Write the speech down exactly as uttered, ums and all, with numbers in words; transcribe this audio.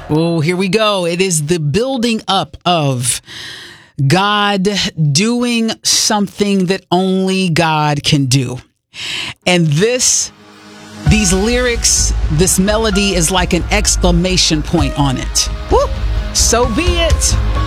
Oh, here we go. It is the building up of God doing something that only God can do. And this, these lyrics, this melody is like an exclamation point on it. Woo! So be it.